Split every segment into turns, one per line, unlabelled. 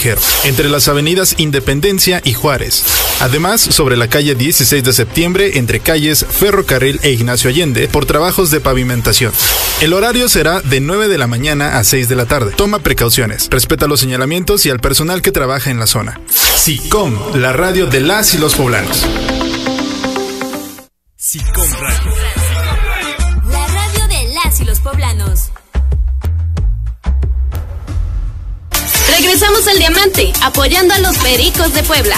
callejero, entre las avenidas Independencia y Juárez. Además, sobre la calle 16 de septiembre, entre calles Ferrocarril e Ignacio Allende, por trabajos de pavimentación. El horario será de 9 de la mañana a 6 de la tarde. Toma precauciones, respeta los señalamientos y al personal que trabaja en la zona. SICOM, la radio de las y los poblanos.
SICOM Radio.
La radio de las y los poblanos. Regresamos al Diamante, apoyando a los Pericos de Puebla.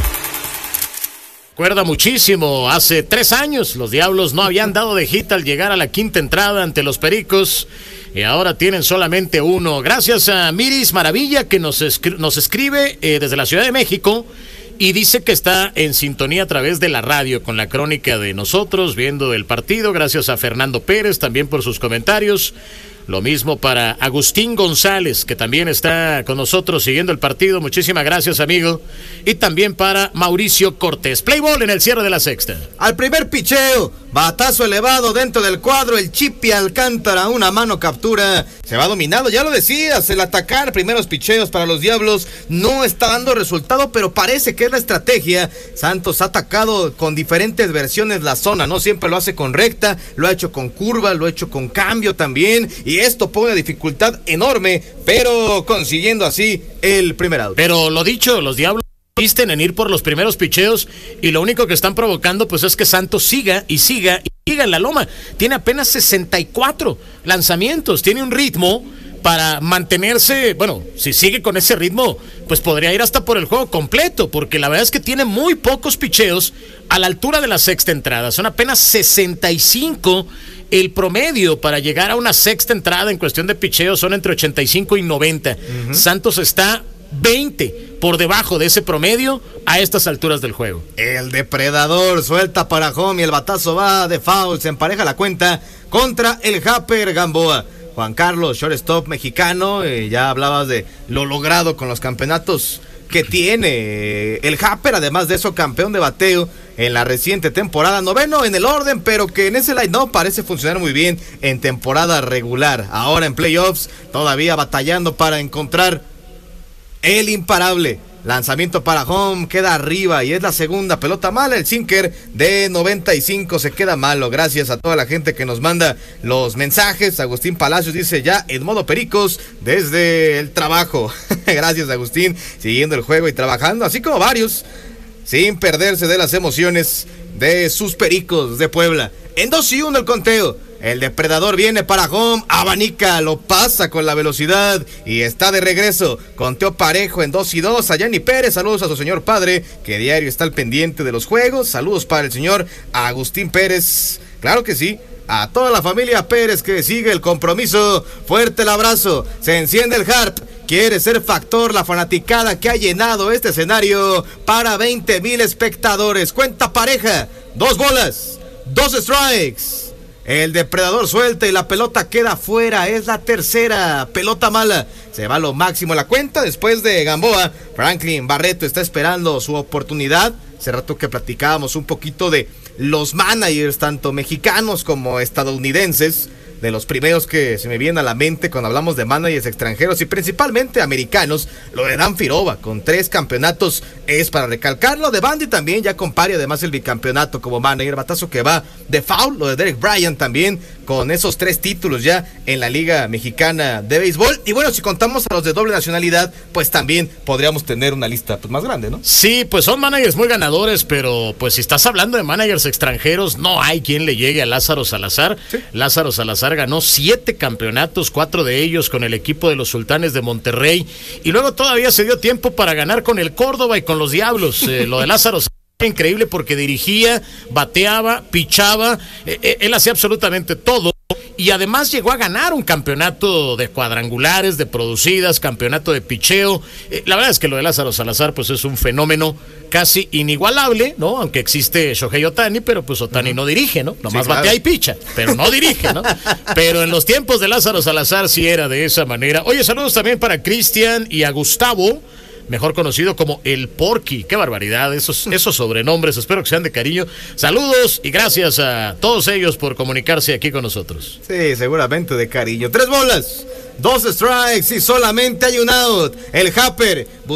Recuerda muchísimo, hace 3 años los Diablos no habían dado de hit al llegar a la quinta entrada ante los Pericos y ahora tienen solamente uno. Gracias a Miris Maravilla que nos escribe desde la Ciudad de México y dice que está en sintonía a través de la radio con la crónica de nosotros viendo el partido. Gracias a Fernando Pérez también por sus comentarios. Lo mismo para Agustín González, que también está con nosotros siguiendo el partido. Muchísimas gracias, amigo. Y también para Mauricio Cortés. Play ball en el cierre de la sexta.
Al primer picheo, batazo elevado dentro del cuadro, el Chipi Alcántara, una mano captura. Se va dominado, ya lo decías, el atacar primeros picheos para los Diablos no está dando resultado, pero parece que es la estrategia. Santos ha atacado con diferentes versiones la zona, no siempre lo hace con recta, lo ha hecho con curva, lo ha hecho con cambio también, y esto pone dificultad enorme, pero consiguiendo así el primer out.
Pero lo dicho, los Diablos insisten en ir por los primeros picheos y lo único que están provocando pues es que Santos siga en la loma. Tiene apenas 64 lanzamientos, tiene un ritmo para mantenerse, bueno, si sigue con ese ritmo, pues podría ir hasta por el juego completo, porque la verdad es que tiene muy pocos picheos a la altura de la sexta entrada. Son apenas 65 el promedio para llegar a una sexta entrada en cuestión de picheos, son entre 85 y 90. Santos está 20 por debajo de ese promedio a estas alturas del juego.
El depredador suelta para home y el batazo va de foul, se empareja la cuenta contra el Japper Gamboa. Juan Carlos, shortstop mexicano, ya hablabas de lo logrado con los campeonatos que tiene el Japper, además de eso campeón de bateo en la reciente temporada, 9º en el orden, pero que en ese line-up parece funcionar muy bien en temporada regular. Ahora en playoffs, todavía batallando para encontrar el imparable. Lanzamiento para home, queda arriba y es la segunda pelota mala. El sinker de 95 se queda malo. Gracias a toda la gente que nos manda los mensajes. Agustín Palacios dice ya en modo Pericos desde el trabajo. Gracias, Agustín, siguiendo el juego y trabajando, así como varios, sin perderse de las emociones de sus Pericos de Puebla. En 2-1 el conteo. El depredador viene para home, abanica, lo pasa con la velocidad y está de regreso. Conteo parejo en 2-2 a Yanni Pérez. Saludos a su señor padre, que diario está al pendiente de los juegos. Saludos para el señor Agustín Pérez. Claro que sí. A toda la familia Pérez que sigue el compromiso. Fuerte el abrazo. Se enciende el harp. Quiere ser factor la fanaticada que ha llenado este escenario para 20,000 espectadores. Cuenta pareja. 2 bolas, 2 strikes. El depredador suelta y la pelota queda fuera. Es la tercera pelota mala. Se va a lo máximo la cuenta después de Gamboa. Franklin Barreto está esperando su oportunidad. Hace rato que platicábamos un poquito de los managers, tanto mexicanos como estadounidenses. De los primeros que se me vienen a la mente cuando hablamos de managers extranjeros y principalmente americanos, lo de Dan Firova con 3 campeonatos es para recalcarlo. De Bandy también ya compare además el bicampeonato como manager, batazo que va de foul. Lo de Derek Bryan también con esos 3 títulos ya en la Liga Mexicana de Béisbol. Y bueno, si contamos a los de doble nacionalidad, pues también podríamos tener una lista pues más grande, ¿no?
Sí, pues son managers muy ganadores, pero pues si estás hablando de managers extranjeros, no hay quien le llegue a Lázaro Salazar. ¿Sí? Lázaro Salazar ganó 7 campeonatos, 4 de ellos con el equipo de los Sultanes de Monterrey, y luego todavía se dio tiempo para ganar con el Córdoba y con los Diablos. Lo de Lázaro era increíble porque dirigía, bateaba, pichaba, él hacía absolutamente todo. Y además llegó a ganar un campeonato de cuadrangulares, de producidas, campeonato de picheo. La verdad es que lo de Lázaro Salazar pues es un fenómeno casi inigualable, ¿no? Aunque existe Shohei Ohtani, pero pues Ohtani no dirige, ¿no? Nomás sí, claro, batea y picha, pero no dirige, ¿no? Pero en los tiempos de Lázaro Salazar sí era de esa manera. Oye, saludos también para Cristian y a Gustavo, mejor conocido como el Porky. Qué barbaridad, esos sobrenombres, espero que sean de cariño. Saludos y gracias a todos ellos por comunicarse aquí con nosotros.
Sí, seguramente de cariño. 3 bolas, 2 strikes y solamente hay un out. El Japper